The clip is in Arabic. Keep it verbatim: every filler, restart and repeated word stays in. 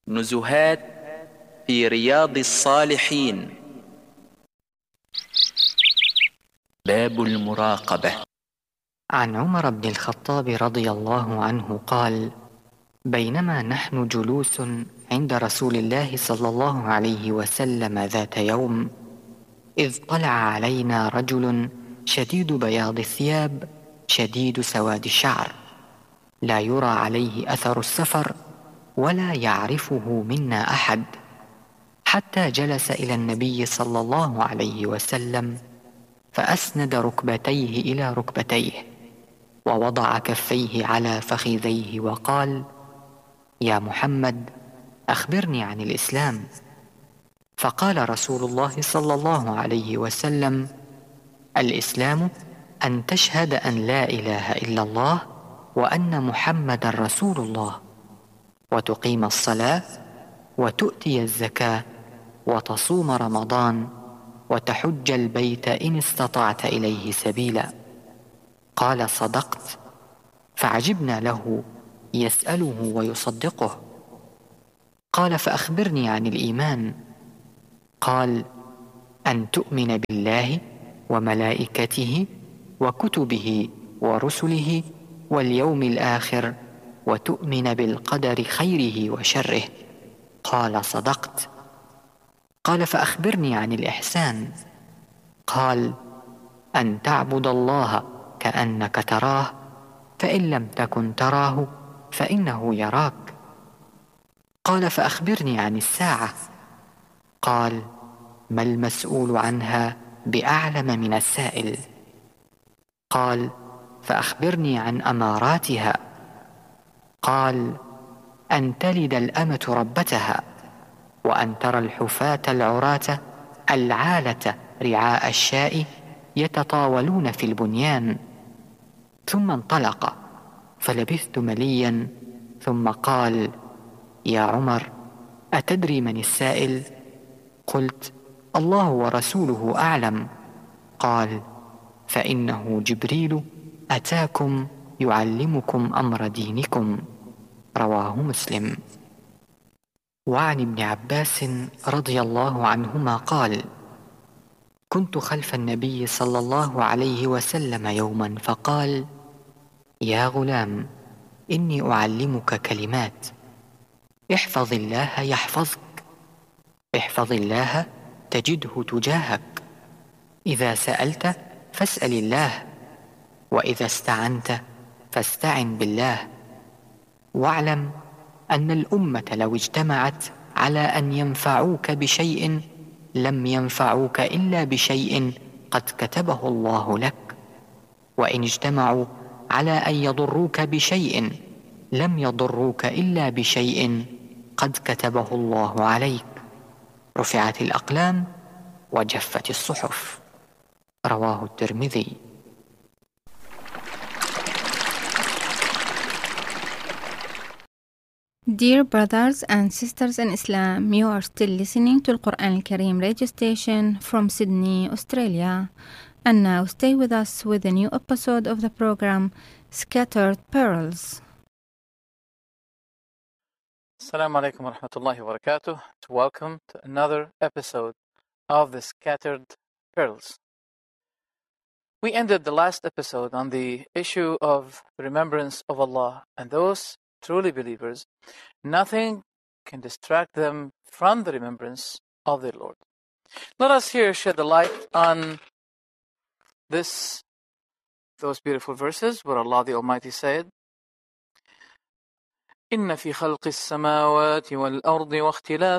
نزهات في رياض الصالحين. باب المراقبة. عن عمر بن الخطاب رضي الله عنه قال: بينما نحن جلوس عند رسول الله صلى الله عليه وسلم ذات يوم، إذ طلع علينا رجل شديد بياض الثياب شديد سواد الشعر، لا يرى عليه أثر السفر ولا يعرفه منا أحد، حتى جلس إلى النبي صلى الله عليه وسلم فأسند ركبتيه إلى ركبتيه ووضع كفيه على فخذيه وقال: يا محمد، أخبرني عن الإسلام. فقال رسول الله صلى الله عليه وسلم: الإسلام أن تشهد أن لا إله إلا الله وأن محمدا رسول الله، وتقيم الصلاة، وتؤتي الزكاة، وتصوم رمضان، وتحج البيت إن استطعت إليه سبيلا. قال: صدقت. فعجبنا له يسأله ويصدقه. قال: فأخبرني عن الإيمان. قال: أن تؤمن بالله وملائكته وكتبه ورسله واليوم الآخر، وتؤمن بالقدر خيره وشره. قال: صدقت. قال: فأخبرني عن الإحسان. قال: أن تعبد الله كأنك تراه، فإن لم تكن تراه فإنه يراك. قال: فأخبرني عن الساعة. قال: ما المسؤول عنها بأعلم من السائل. قال: فأخبرني عن أماراتها. قال: أن تلد الأمة ربتها، وأن ترى الحفاة العراة العالة رعاء الشاء يتطاولون في البنيان. ثم انطلق، فلبثت مليا، ثم قال: يا عمر، أتدري من السائل؟ قلت: الله ورسوله أعلم. قال: فإنه جبريل أتاكم يعلمكم أمر دينكم. رواه مسلم. وعن ابن عباس رضي الله عنهما قال: كنت خلف النبي صلى الله عليه وسلم يوما فقال: يا غلام، إني أعلمك كلمات، احفظ الله يحفظك، احفظ الله تجده تجاهك، إذا سألت فاسأل الله، وإذا استعنت فاستعن بالله، واعلم أن الأمة لو اجتمعت على أن ينفعوك بشيء لم ينفعوك إلا بشيء قد كتبه الله لك، وإن اجتمعوا على أن يضروك بشيء لم يضروك إلا بشيء قد كتبه الله عليك. رفعت الأقلام وجفت الصحف. رواه الترمذي. Dear brothers and sisters in Islam, you are still listening to Al-Quran Al-Kareem radio station from Sydney, Australia. And now stay with us with a new episode of the program Scattered Pearls. Assalamu alaikum wa rahmatullahi wa barakatuh. Welcome to another episode of the Scattered Pearls. We ended the last episode on the issue of remembrance of Allah, and those truly believers, nothing can distract them from the remembrance of their Lord. Let us here shed the light on this, those beautiful verses where Allah the Almighty said, إن في خلق السماوات والأرض واختلاف